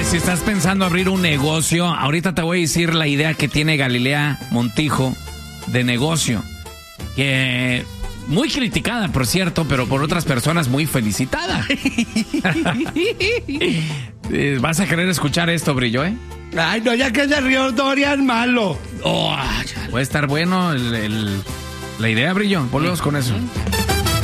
si estás pensando abrir un negocio, ahorita te voy a decir la idea que tiene Galilea Montijo de negocio. Que muy criticada, por cierto, pero por otras personas muy felicitada. Vas a querer escuchar esto, Brillo, ¿eh? Ay, no, ya que se rió Dorian, malo. Puede estar bueno la idea, Brillo. Volvemos con eso.